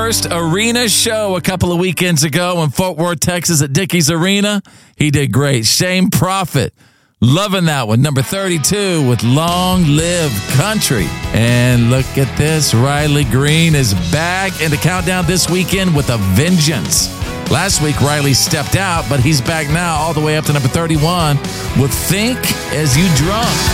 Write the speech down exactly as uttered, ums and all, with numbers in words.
First arena show a couple of weekends ago in Fort Worth, Texas at Dickies Arena. He did great. Shane Prophet, loving that one. Number thirty-two with Long Live Country. And look at this. Riley Green is back in the countdown this weekend with a vengeance. Last week, Riley stepped out, but he's back now all the way up to number thirty-one with Think As You Drunk.